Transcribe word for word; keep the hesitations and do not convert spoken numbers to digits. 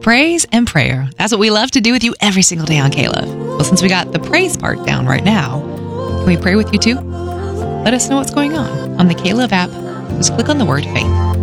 Praise and prayer. That's what we love to do with you every single day on K-Love. Well, since we got the praise part down right now, can we pray with you too? Let us know what's going on on the K-Love app. Just click on the word faith.